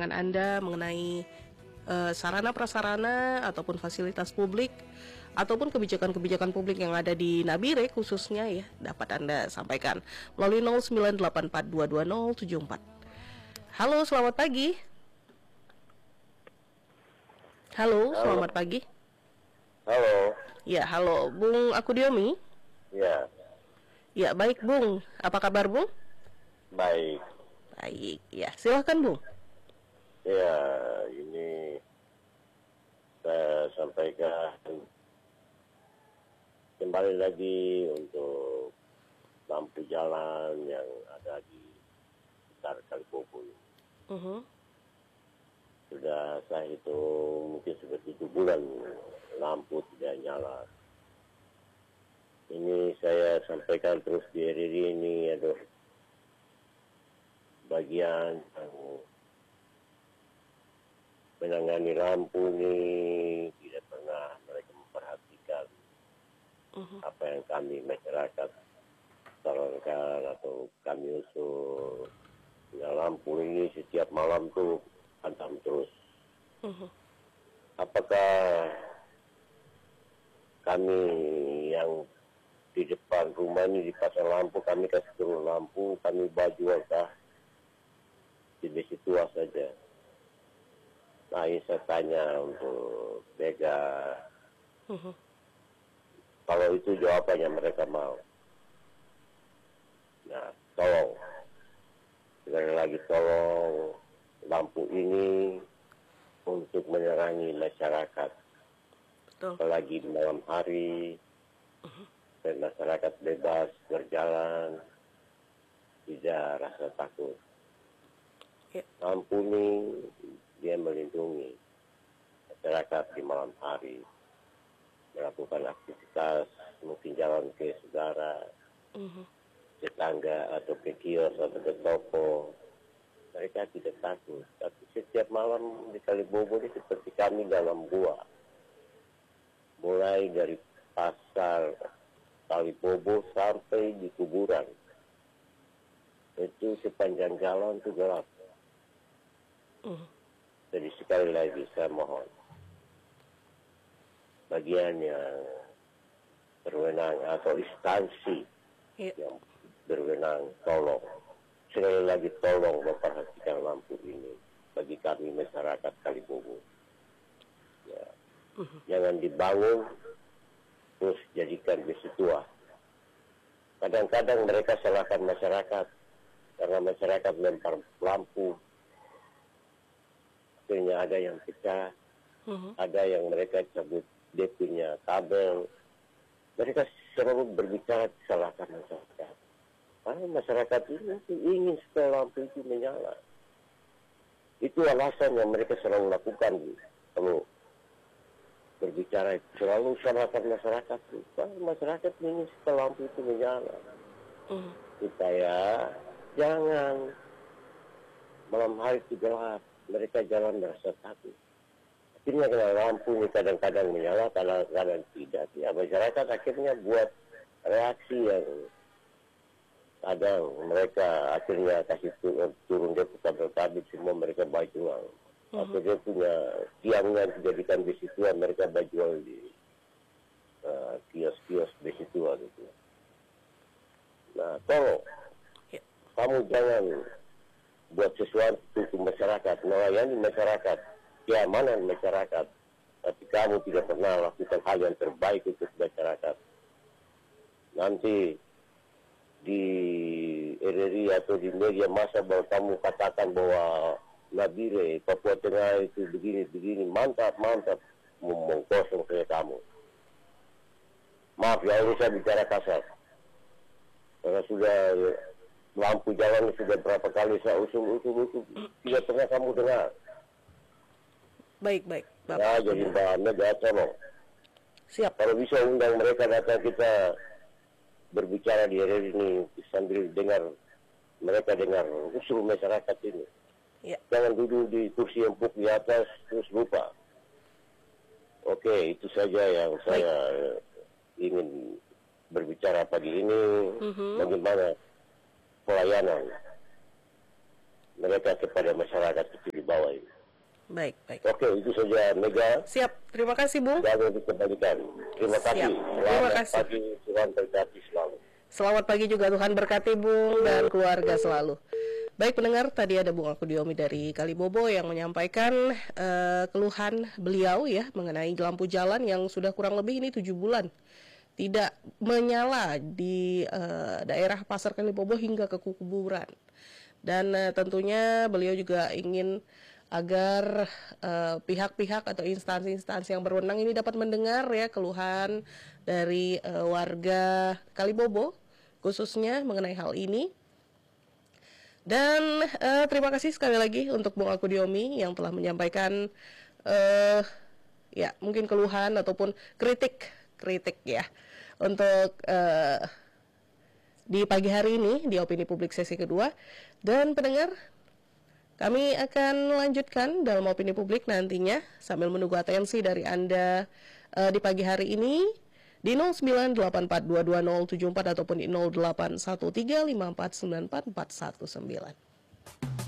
dengan Anda mengenai sarana prasarana ataupun fasilitas publik ataupun kebijakan-kebijakan publik yang ada di Nabire khususnya ya, dapat Anda sampaikan melalui 0984220074. Halo, selamat pagi. Halo, selamat pagi. Halo. Ya, halo, Bung Akudiomi. Ya. Ya, baik Bung. Apa kabar Bung? Baik. Baik, ya silahkan Bung. Ya, ini saya sampaikan kembali lagi untuk lampu jalan yang ada di sekitar Kalibobo ini. Sudah saya hitung mungkin sudah 7 bulan lampu tidak nyala. Ini saya sampaikan terus di RRI ini ada bagian yang menangani lampu ini tidak pernah mereka memperhatikan apa yang kami masyarakat sarankan atau kami usul. Ya, lampu ini setiap malam tuh padam terus. Apakah kami yang di depan rumah ini dipasang lampu, kami kasih turun lampu, kami jualkah di tua saja? Nah, ini saya tanya untuk Bega. Kalau itu jawabannya mereka mau. Nah, tolong. Sekali lagi tolong lampu ini untuk menerangi masyarakat. Apalagi di malam hari, dan masyarakat bebas berjalan, tidak rasa takut. Lampu ini dia melindungi masyarakat di malam hari, melakukan aktivitas, mungkin jalan ke saudara, tetangga atau ke kios atau ke toko. Mereka tidak takut. Tapi setiap malam di Kalibobo ini seperti kami dalam gua. Mulai dari pasar Kalibobo sampai di kuburan. Itu sepanjang jalan itu gelap. Jadi sekali lagi saya mohon bagian yang berwenang atau instansi yang berwenang, tolong sekali lagi tolong memperhatikan lampu ini bagi kami masyarakat Kalibobo. Ya. Jangan dibangun terus jadikan besi tua. Kadang-kadang mereka salahkan masyarakat karena masyarakat lempar lampu. Akhirnya ada yang pecah, ada yang mereka cabut dia punya kabel. Mereka selalu berbicara salahkan masyarakat. Karena masyarakat ini ingin supaya lampu itu menyala. Itu alasan yang mereka selalu lakukan. Kalau berbicara selalu salahkan masyarakat. Karena masyarakat ingin supaya lampu itu menyala. Supaya jangan malam hari itu gelap. Mereka jalan merasa takut. Akhirnya kalau lampu ini kadang-kadang menyala, kadang-kadang tidak. Ya, masyarakat akhirnya buat reaksi yang kadang mereka akhirnya kasih turun dia kabel-kabel semua mereka jual. Atau dia punya tiangnya dijadikan besi tua, mereka jual di kios-kios besi tua gitu. Nah, tolong kamu jangan buat sesuatu untuk masyarakat, melayani masyarakat, keamanan masyarakat, tapi kamu tidak pernah lakukan hal yang terbaik untuk masyarakat. Nanti di RRI atau di media massa bahwa kamu katakan bahwa Nabire, Papua Tengah itu begini, mantap, mengkosong saya kamu. Maaf ya, ini saya bicara kasar. Karena sudah lampu jalan sudah berapa kali saya usul tidak pernah kamu dengar. Baik. Nah, jadi bahannya tolong. Siap. Kalau bisa undang mereka datang kita berbicara di RRI ini sambil mereka dengar usul masyarakat ini. Jangan duduk di kursi empuk di atas terus lupa. Oke, itu saja yang saya ingin berbicara pagi ini. Bagaimana pelayanan mereka kepada masyarakat kecil di bawah ini. Baik, baik. Oke, itu saja Mega. Siap, terima kasih Bung. Jangan dikembalikan. Terima kasih. Terima kasih. Pagi, Tuhan berkati selalu. Selamat pagi juga, Tuhan berkati Bung dan keluarga selalu. Baik pendengar, tadi ada Bung Akudiomi dari Kalibobo yang menyampaikan keluhan beliau ya mengenai lampu jalan yang sudah kurang lebih ini 7 bulan tidak menyala di daerah Pasar Kalibobo hingga ke kuburan. Dan tentunya beliau juga ingin agar pihak-pihak atau instansi-instansi yang berwenang ini dapat mendengar ya keluhan dari warga Kalibobo khususnya mengenai hal ini. Dan terima kasih sekali lagi untuk Bung Akudiomi yang telah menyampaikan ya mungkin keluhan ataupun kritik ya untuk di pagi hari ini di Opini Publik sesi kedua. Dan pendengar, kami akan lanjutkan dalam Opini Publik nantinya sambil menunggu atensi dari Anda di pagi hari ini di 0984220074 ataupun di 081354944119.